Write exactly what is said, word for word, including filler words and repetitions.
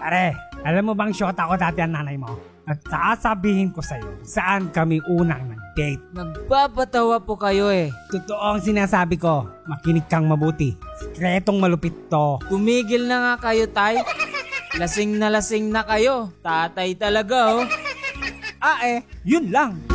Pare, alam mo bang shota ko dati ang nanay mo? At sasabihin ko sa'yo, saan kami unang nag-date. Nagpapatawa po kayo eh. Totoo ang sinasabi ko, makinig kang mabuti. Sikretong malupit to. Tumigil na nga kayo, tay. Lasing na lasing na kayo. Tatay talaga oh. Ah eh, yun lang.